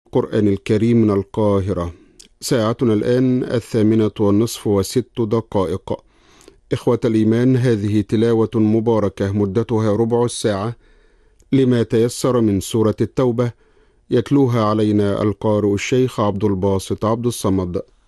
القرآن الكريم من القاهرة. ساعتنا الآن 20:06. إخوة الإيمان، هذه تلاوة مباركة مدتها ربع الساعة لما تيسر من سورة التوبة، يتلوها علينا القارئ الشيخ عبد الباسط عبد الصمد.